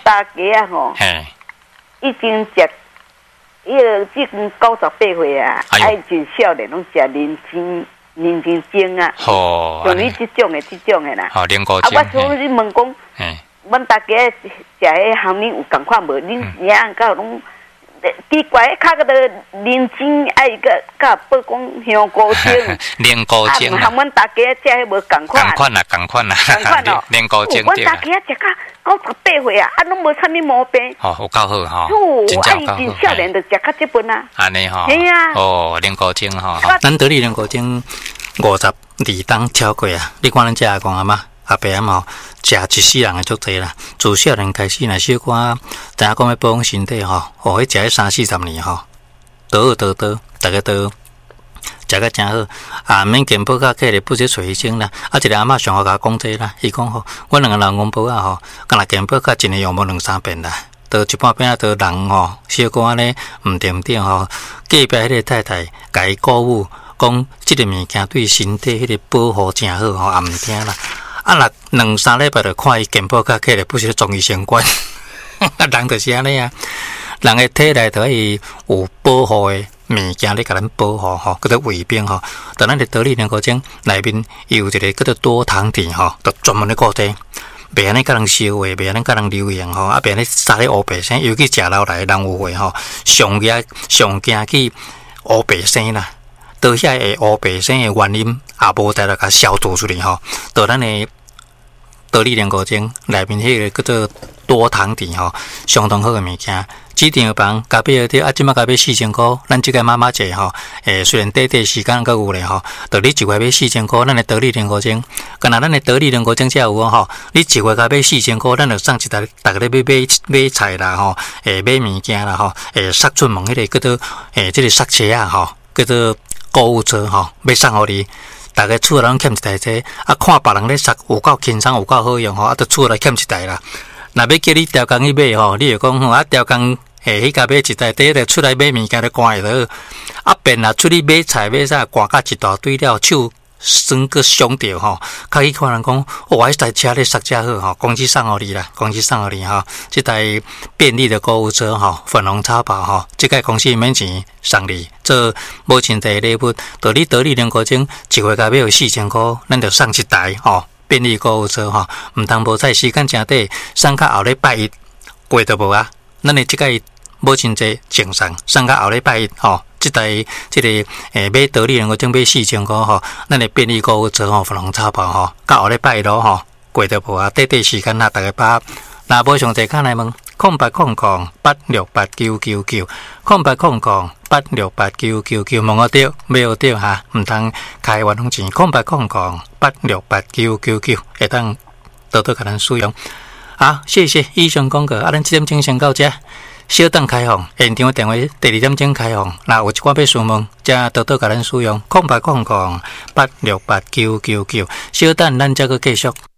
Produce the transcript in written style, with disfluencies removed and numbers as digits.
大家吼，已经食，这近98岁啊，爱真少年拢食人参精啊，像你这种的啦。 莲菇精。 我所以问讲，阮大家食迄含恁有共款无？恁娘甲拢奇怪，较个的人参爱个甲报讲香菇精。 莲菇精。 含阮大家食迄无共款。 共款哦。 莲菇精。 阮大家食到98岁啊，拢无啥物毛病。 有够好吼。 真少年就食较这本啊。 安尼吼。 系啊。 莲菇精吼。 咱得利莲菇精52冬超过啊！你看咱遮阿公阿妈阿伯阿嬷食一世人的足济啦。自少年开始，若小可知影讲要保养身体吼，迄食迄30-40年吼，倒，大家倒。食个真好，免健保卡客咧，不是找医生啦。一个阿嬷上好甲讲这啦，伊讲吼，阮两个人公婆啊吼，敢若健保卡一年用无2-3遍啦。倒一半边啊，倒人吼，小可安尼毋定吼，隔壁迄个太太甲伊鼓舞，讲即个物件对身体迄个保护真好吼，也毋听啦。若2-3礼拜就看伊健保卡客咧，不是中医相关，人就是安尼啊。人的体内头伊有保护的物件咧，甲咱保护吼，叫做卫兵吼。但咱的得利莲菇精内面有一个叫做多糖体吼，就专门咧顾这，袂安尼甲人烧话，袂安尼甲人流行吼，袂安尼杀咧乌白生，尤其食老来人有话吼，上惊去乌白生啦。倒遐个乌白生的原因也无在来甲消除出嚟吼，到咱的得利莲菇精内面迄个叫做多糖体吼，相当好嘅物件。市场房加买了啊，即马加买4000块，咱即个妈妈节吼，虽然短时间阁有咧吼，着你一月买4000块，咱的得利莲菇精，干那咱的得利莲菇精才有吼，你一月加买4000块，咱着送一逐个咧买菜啦吼，买物件啦吼，杀出门迄个叫做即个刹车啊吼，叫做购物车吼，要送互你。大家厝内拢欠一台车，啊，看别人咧杀有够轻松，有够好用吼，啊，着厝内欠一台啦。若要叫你调工去买吼，你就讲吼，啊，调工迄家买一台，第一个出来买物件咧赶下落，啊，变啦出去买菜买啥，赶甲一大堆了，手酸个伤着吼。较去看人讲，迄台车咧刹车好吼，公司送互你啦，公司送互你吼。即台便利的购物车吼，粉红超跑吼，即个公司免钱送你，做无钱的礼物。到你得利莲菇精一月加买有4000块，咱就送一台吼。便利购物车吼，毋通无在时间正短，送到后礼拜一过都无啊。咱的即个无真济正送，送到后礼拜一吼。即个买得利莲菇精买4000块吼，咱的便利购物车吼，粉红超跑吼，到后礼拜一咯吼，过都无啊。短时间啊，大家把若无上济卡来问，0800-8689990，0800-8689990，问我对，买我对哈，毋通开玩笑钱，0800-8689990，会当多多甲咱使用。好，谢谢以上广告，咱7点钟先到这。小等开放，现场电话第2点钟开放。若有一寡要询问，则多多甲咱使用，0800-8689990。小等咱再个继续。